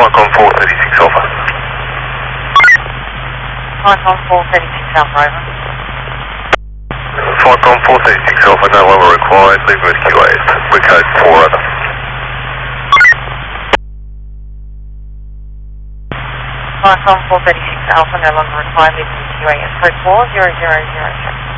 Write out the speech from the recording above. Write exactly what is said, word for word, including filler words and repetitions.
Falcon four thirty-six Alpha. Falcon four thirty-six Alpha, over. Falcon four thirty-six Alpha, no longer required, leaving with Q A S. We're code four, over. Falcon four thirty-six Alpha, no longer required, leaving with Q A S. Code four zero zero zero.